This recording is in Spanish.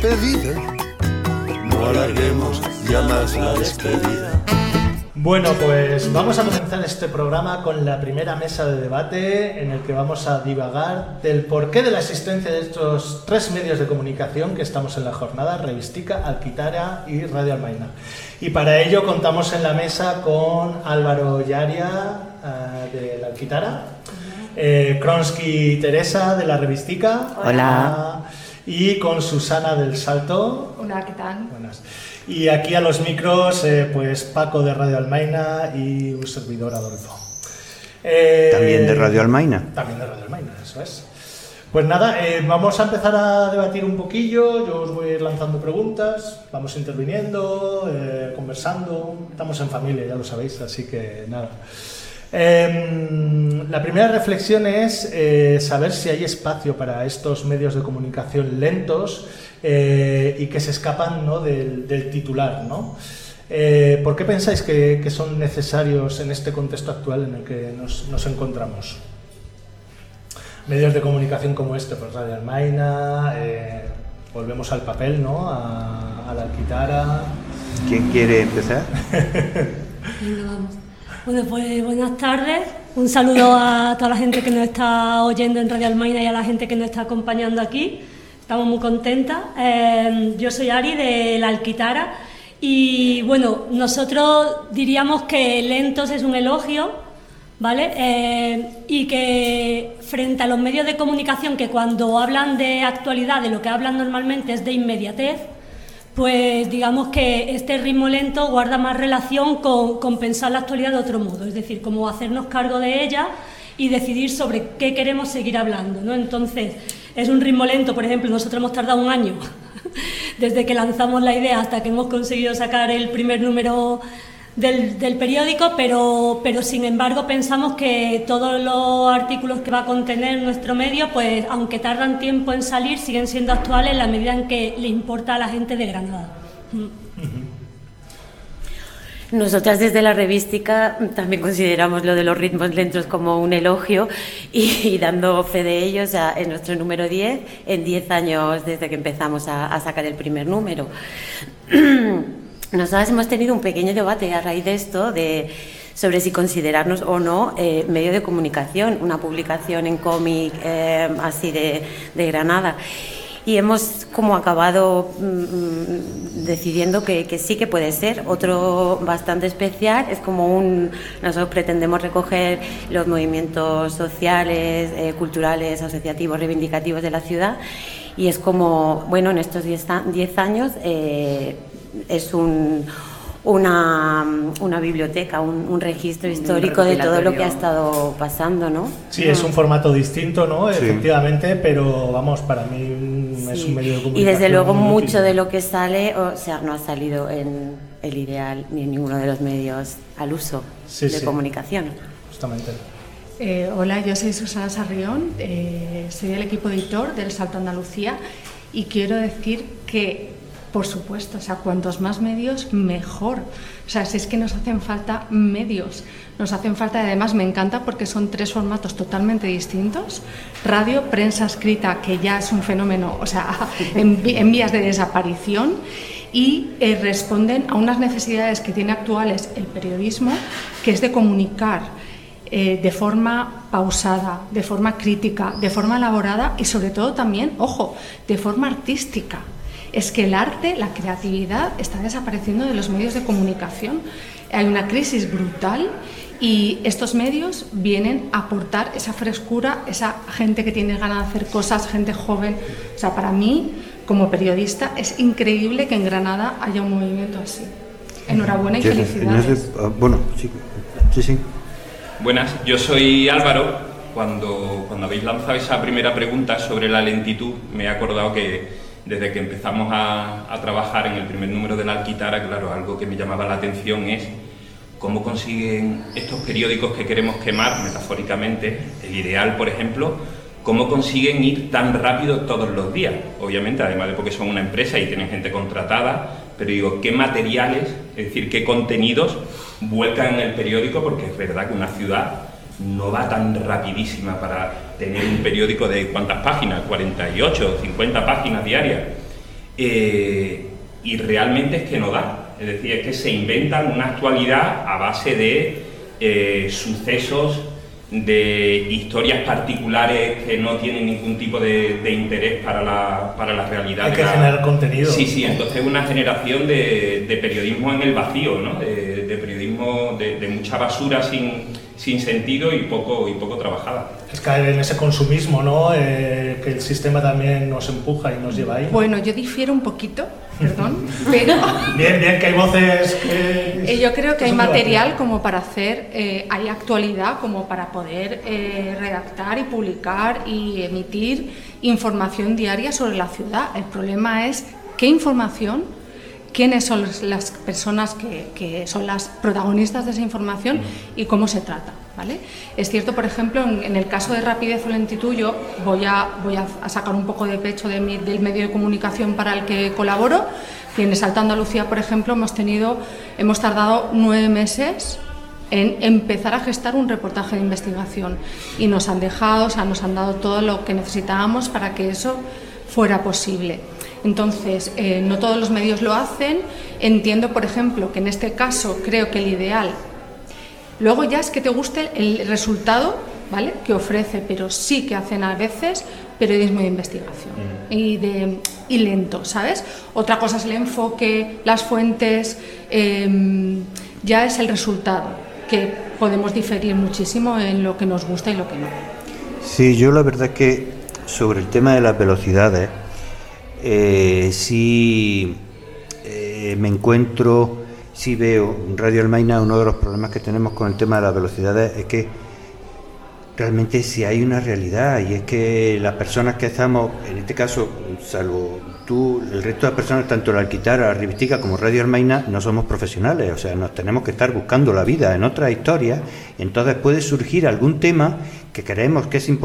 despedida. No alarguemos ya más la despedida. Bueno, pues vamos a comenzar este programa con la primera mesa de debate en el que vamos a divagar del porqué de la existencia de estos tres medios de comunicación que estamos en la jornada: Revistica, Alkitara y Radio Almaina. Y para ello contamos en la mesa con Álvaro Llaria de la Alkitara, Kronsky Teresa de la Revistica. Hola. Y con Susana del Salto. Hola, ¿qué tal? Buenas. Y aquí a los micros, pues Paco de Radio Almaina y un servidor, Adolfo. ¿También de Radio Almaina? También de Radio Almaina, eso es. Pues nada, vamos a empezar a debatir un poquillo. Yo os voy a ir lanzando preguntas, vamos interviniendo, conversando. Estamos en familia, ya lo sabéis, así que nada. La primera reflexión es saber si hay espacio para estos medios de comunicación lentos y que se escapan, ¿no?, del titular, ¿no? ¿Por qué pensáis que son necesarios en este contexto actual en el que nos encontramos? Medios de comunicación como este, pues Radio Almaina, volvemos al papel, ¿no?, a la Alkitara. ¿Quién quiere empezar? Venga, vamos. Bueno, pues buenas tardes. Un saludo a toda la gente que nos está oyendo en Radio Almaina y a la gente que nos está acompañando aquí. Estamos muy contentas. Yo soy Ari de la Alkitara y bueno, nosotros diríamos que lentos es un elogio, ¿vale? Y que frente a los medios de comunicación que cuando hablan de actualidad, de lo que hablan normalmente es de inmediatez, pues digamos que este ritmo lento guarda más relación con pensar la actualidad de otro modo, es decir, como hacernos cargo de ella y decidir sobre qué queremos seguir hablando, ¿no? Entonces, es un ritmo lento. Por ejemplo, nosotros hemos tardado un año desde que lanzamos la idea hasta que hemos conseguido sacar el primer número del periódico, pero sin embargo pensamos que todos los artículos que va a contener nuestro medio, pues aunque tardan tiempo en salir, siguen siendo actuales en la medida en que le importa a la gente de Granada. Nosotras desde la Revistica también consideramos lo de los ritmos lentos como un elogio y dando fe de ello, o sea, en nuestro número 10, en 10 años desde que empezamos a sacar el primer número. Nosotras hemos tenido un pequeño debate a raíz de esto, sobre si considerarnos o no medio de comunicación, una publicación en cómic así de Granada. Y hemos como acabado decidiendo que sí que puede ser. Otro bastante especial es como nosotros pretendemos recoger los movimientos sociales, culturales, asociativos, reivindicativos de la ciudad, y es como, bueno, en estos 10 años es una biblioteca, un registro histórico de todo lo que ha estado pasando, ¿no? Sí, es un formato distinto, ¿no? Sí. Efectivamente, pero vamos, para mí es un medio de comunicación. Y desde luego mucho de lo que sale, o sea, no ha salido en El Ideal ni en ninguno de los medios al uso de comunicación. Justamente. Hola, yo soy Susana Sarrión, soy del equipo editor del Salto Andalucía y quiero decir que, por supuesto, o sea, cuantos más medios, mejor. O sea, si es que nos hacen falta medios, nos hacen falta, y además me encanta porque son tres formatos totalmente distintos. Radio, prensa escrita, que ya es un fenómeno, o sea, en vías de desaparición, y responden a unas necesidades que tiene actuales el periodismo, que es de comunicar de forma pausada, de forma crítica, de forma elaborada y sobre todo también, ojo, de forma artística. Es que el arte, la creatividad está desapareciendo de los medios de comunicación. Hay una crisis brutal y estos medios vienen a aportar esa frescura, esa gente que tiene ganas de hacer cosas, gente joven. O sea, para mí, como periodista, es increíble que en Granada haya un movimiento así. Enhorabuena y felicidades. Bueno, sí. Buenas, yo soy Álvaro. Cuando habéis lanzado esa primera pregunta sobre la lentitud, me he acordado que desde que empezamos a trabajar en el primer número de la Alkitara, claro, algo que me llamaba la atención es cómo consiguen estos periódicos que queremos quemar, metafóricamente, El Ideal, por ejemplo, cómo consiguen ir tan rápido todos los días. Obviamente, además de porque son una empresa y tienen gente contratada, pero digo, ¿qué materiales, es decir, qué contenidos vuelcan en el periódico? Porque es verdad que una ciudad no va tan rapidísima para tener un periódico de ¿cuántas páginas? 48, 50 páginas diarias. y realmente es que no da. Es decir, es que se inventan una actualidad a base de sucesos, de historias particulares que no tienen ningún tipo de interés para la realidad. Hay que generar contenido. Sí, entonces una generación de periodismo en el vacío, ¿no? De periodismo de mucha basura sin sentido y poco trabajada. Es caer en ese consumismo, ¿no? Que el sistema también nos empuja y nos lleva ahí. Bueno, yo difiero un poquito, perdón, pero... Bien, que hay voces... yo creo que hay material como para hacer, hay actualidad como para poder redactar y publicar y emitir información diaria sobre la ciudad. El problema es qué información, quiénes son las personas que son las protagonistas de esa información y cómo se trata, ¿vale? Es cierto, por ejemplo, en el caso de Rapidez o Lentitud, yo voy a sacar un poco de pecho del medio de comunicación para el que colaboro. Y en Salto Andalucía, por ejemplo, hemos tardado 9 meses en empezar a gestar un reportaje de investigación y nos han dado todo lo que necesitábamos para que eso fuera posible. Entonces, no todos los medios lo hacen. Entiendo, por ejemplo, que en este caso creo que el ideal, luego ya es que te guste el resultado, ¿vale?, que ofrece, pero sí que hacen a veces periodismo de investigación y lento, ¿sabes? Otra cosa es el enfoque, las fuentes, ya es el resultado, que podemos diferir muchísimo en lo que nos gusta y lo que no. Sí, yo la verdad que sobre el tema de las velocidades, sí veo en Radio Almaina uno de los problemas que tenemos con el tema de las velocidades es que realmente sí hay una realidad, y es que las personas que estamos, en este caso, salvo tú, el resto de las personas, tanto la Alquitara, la Ribistica como Radio Almaina, no somos profesionales, o sea, nos tenemos que estar buscando la vida en otras historias, y entonces puede surgir algún tema que creemos que es importante,